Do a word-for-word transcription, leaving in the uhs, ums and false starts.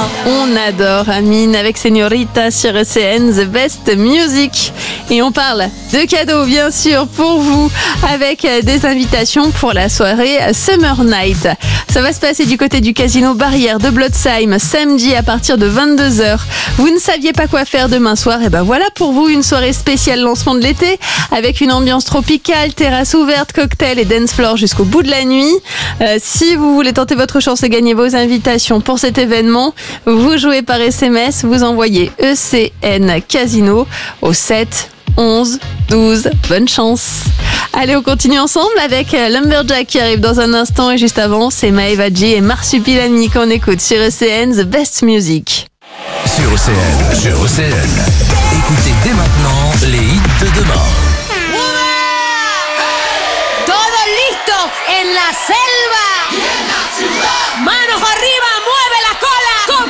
On adore Amine avec Señorita sur E C N, The Best Music. Et on parle de cadeaux, bien sûr, pour vous, avec des invitations pour la soirée Summer Night. Ça va se passer du côté du casino Barrière de Blotzheim, samedi à partir de vingt-deux heures. Vous ne saviez pas quoi faire demain soir? Et ben voilà pour vous une soirée spéciale lancement de l'été, avec une ambiance tropicale, terrasse ouverte, cocktail et dance floor jusqu'au bout de la nuit. Euh, si vous voulez tenter votre chance et gagner vos invitations pour cet événement, vous jouez par S M S, vous envoyez E C N Casino au sept onze douze. Bonne chance. Allez, on continue ensemble avec Lumberjack qui arrive dans un instant, et juste avant, c'est Maeva G et Marsupilami qu'on écoute sur E C N, The Best Music. Sur E C N, sur E C N. Écoutez dès maintenant les hits de demain. Todo listo en la selva. Manos arriba, mueve la cola.